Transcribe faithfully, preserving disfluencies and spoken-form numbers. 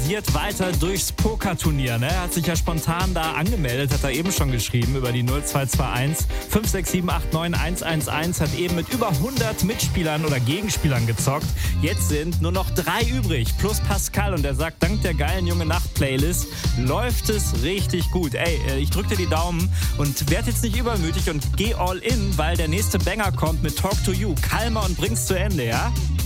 marschiert weiter durchs Pokerturnier. Ne? Er hat sich ja spontan da angemeldet, hat er eben schon geschrieben über die null zwei zwei eins fünf sechs sieben acht neun eins eins eins, hat eben mit über hundert Mitspielern oder Gegenspielern gezockt. Jetzt sind nur noch drei übrig, plus Pascal, und er sagt, dank der geilen Junge Nacht-Playlist läuft es richtig gut. Ey, ich drück dir die Daumen und werd jetzt nicht übermütig und geh all in, weil der nächste Banger kommt mit Talk to You. Kalmer und bring's zu Ende, ja?